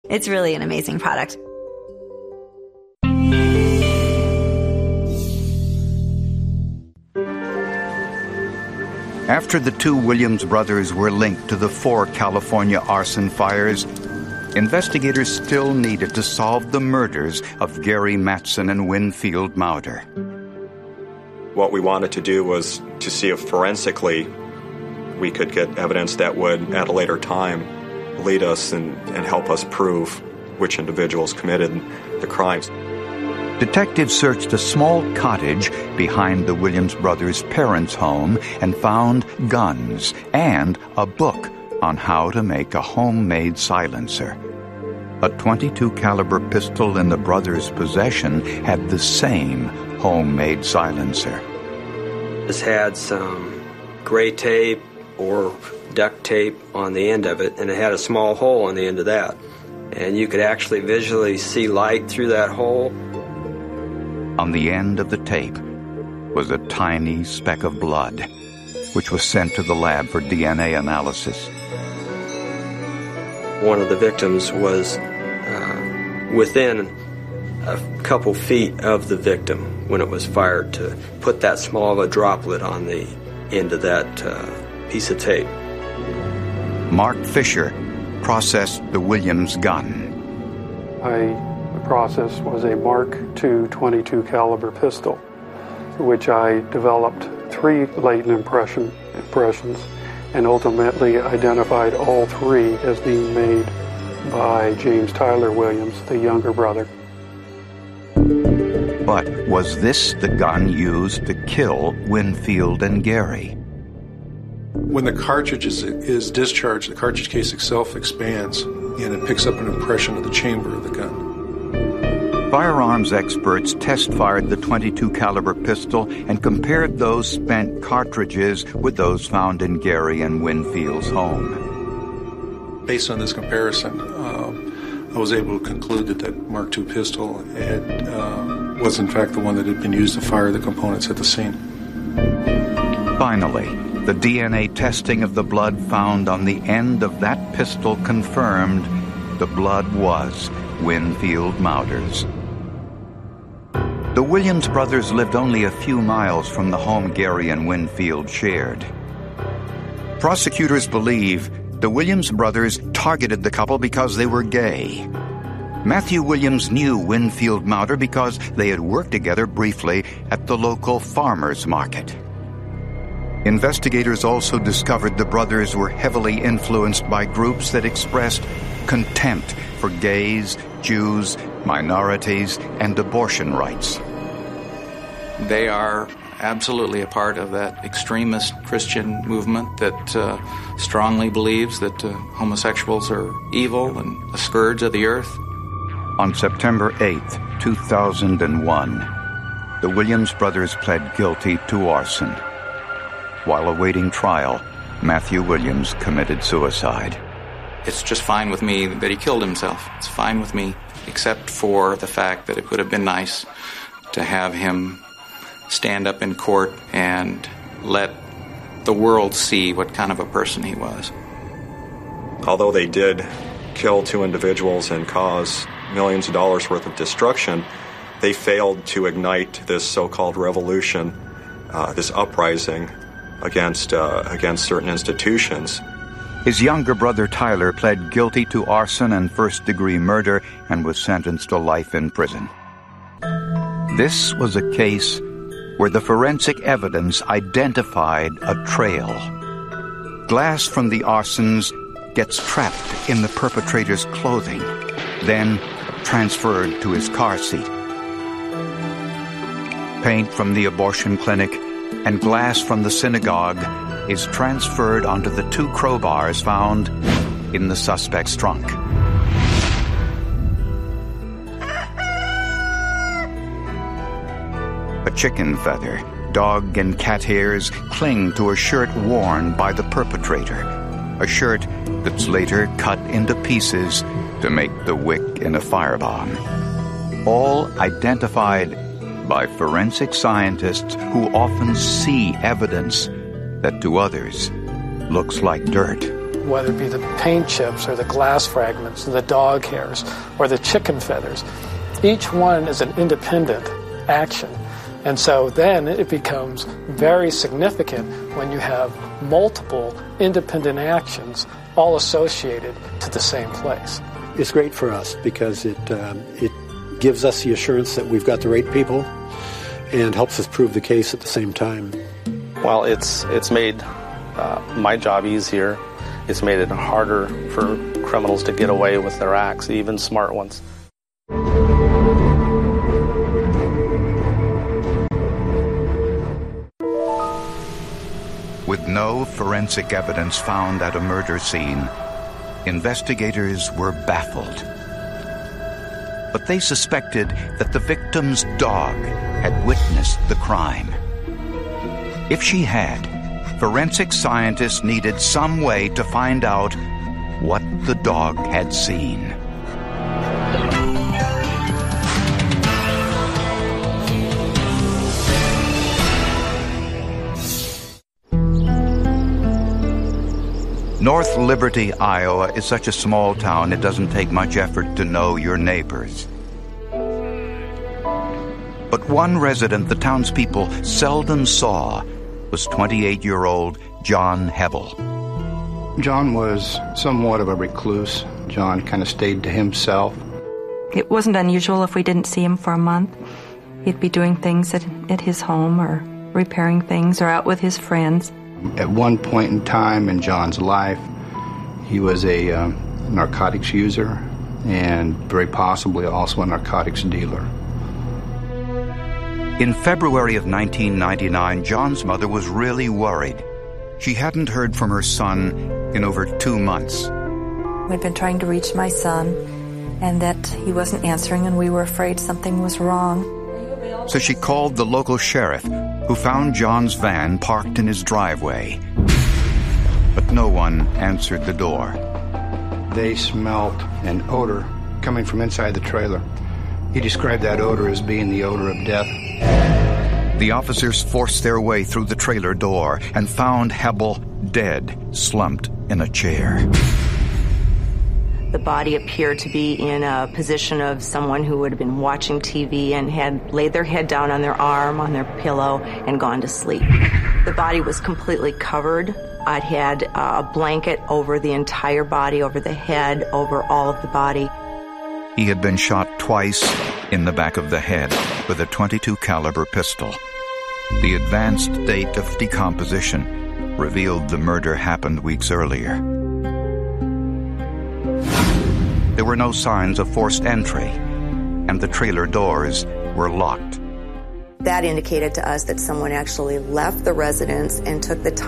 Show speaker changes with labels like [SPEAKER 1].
[SPEAKER 1] It's really an amazing product.
[SPEAKER 2] After the two Williams brothers were linked to the 4 California arson fires, investigators still needed to solve the murders of Gary Mattson and Winfield Mauder.
[SPEAKER 3] What we wanted to do was to see if forensically we could get evidence that would, at a later time, lead us and help us prove which individuals committed the crimes.
[SPEAKER 2] Detectives searched a small cottage behind the Williams brothers' parents' home and found guns and a book on how to make a homemade silencer. A .22 caliber pistol in the brothers' possession had the same homemade silencer.
[SPEAKER 4] This had some gray tape or duct tape on the end of it, and it had a small hole on the end of that. And you could actually visually see light through that hole.
[SPEAKER 2] On the end of the tape was a tiny speck of blood, which was sent to the lab for DNA analysis.
[SPEAKER 4] One of the victims was within a couple feet of the victim when it was fired, to put that small of a droplet on the end of that piece of tape.
[SPEAKER 2] Mark Fisher processed the Williams gun.
[SPEAKER 5] The process was a Mark II .22 caliber pistol, which I developed 3 latent impressions and ultimately identified all 3 as being made by James Tyler Williams, the younger brother.
[SPEAKER 2] But was this the gun used to kill Winfield and Gary?
[SPEAKER 6] When the cartridge is discharged, the cartridge case itself expands and it picks up an impression of the chamber of the gun.
[SPEAKER 2] Firearms experts test-fired the .22 caliber pistol and compared those spent cartridges with those found in Gary and Winfield's home.
[SPEAKER 6] Based on this comparison, I was able to conclude that that Mark II pistol was in fact the one that had been used to fire the components at the scene.
[SPEAKER 2] Finally, the DNA testing of the blood found on the end of that pistol confirmed the blood was Winfield Mauder's. The Williams brothers lived only a few miles from the home Gary and Winfield shared. Prosecutors believe the Williams brothers targeted the couple because they were gay. Matthew Williams knew Winfield Mauder because they had worked together briefly at the local farmers market. Investigators also discovered the brothers were heavily influenced by groups that expressed contempt for gays, Jews, minorities, and abortion rights.
[SPEAKER 7] They are absolutely a part of that extremist Christian movement that strongly believes that homosexuals are evil and a scourge of the earth.
[SPEAKER 2] On September 8, 2001, the Williams brothers pled guilty to arson. While awaiting trial, Matthew Williams committed suicide.
[SPEAKER 7] It's just fine with me that he killed himself. It's fine with me, except for the fact that it would have been nice to have him stand up in court and let the world see what kind of a person he was.
[SPEAKER 3] Although they did kill 2 individuals and cause millions of dollars worth of destruction, they failed to ignite this so-called revolution, this uprising against certain institutions.
[SPEAKER 2] His younger brother Tyler pled guilty to arson and first-degree murder and was sentenced to life in prison. This was a case where the forensic evidence identified a trail. Glass from the arsons gets trapped in the perpetrator's clothing, then transferred to his car seat. Paint from the abortion clinic and glass from the synagogue is transferred onto the 2 crowbars found in the suspect's trunk. A chicken feather, dog and cat hairs cling to a shirt worn by the perpetrator, a shirt that's later cut into pieces to make the wick in a firebomb. All identified by forensic scientists who often see evidence that to others looks like dirt.
[SPEAKER 1] whether it be the paint chips or the glass fragments, or the dog hairs, or the chicken feathers. Each one is an independent action. And so then it becomes very significant when you have multiple independent actions all associated to the same place.
[SPEAKER 8] It's great for us because it gives us the assurance that we've got the right people and helps us prove the case at the same time.
[SPEAKER 9] Well, it's made my job easier. It's made it harder for criminals to get away with their acts, even smart ones.
[SPEAKER 2] With no forensic evidence found at a murder scene, investigators were baffled. But they suspected that the victim's dog had witnessed the crime. If she had, forensic scientists needed some way to find out what the dog had seen. North Liberty, Iowa is such a small town it doesn't take much effort to know your neighbors. But one resident the townspeople seldom saw was 28-year-old John Hebel.
[SPEAKER 10] John was somewhat of a recluse. John kind of stayed to himself.
[SPEAKER 11] It wasn't unusual if we didn't see him for a month. He'd be doing things at his home or repairing things or out with his friends.
[SPEAKER 10] At one point in time in John's life, he was a narcotics user and very possibly also a narcotics dealer.
[SPEAKER 2] In February of 1999, John's mother was really worried. She hadn't heard from her son in over 2 months.
[SPEAKER 11] We'd been trying to reach my son, and that he wasn't answering, and we were afraid something was wrong.
[SPEAKER 2] So she called the local sheriff, who found John's van parked in his driveway. But no one answered the door.
[SPEAKER 10] They smelt an odor coming from inside the trailer. He described that odor as being the odor of death.
[SPEAKER 2] The officers forced their way through the trailer door and found Hebel dead, slumped in a chair.
[SPEAKER 12] The body appeared to be in a position of someone who would have been watching TV and had laid their head down on their arm, on their pillow, and gone to sleep. The body was completely covered. It had a blanket over the entire body, over the head, over all of the body.
[SPEAKER 2] He had been shot twice in the back of the head with a .22 caliber pistol. The advanced date of decomposition revealed the murder happened weeks earlier. There were no signs of forced entry, and the trailer doors were locked.
[SPEAKER 12] That indicated to us that someone actually left the residence and took the time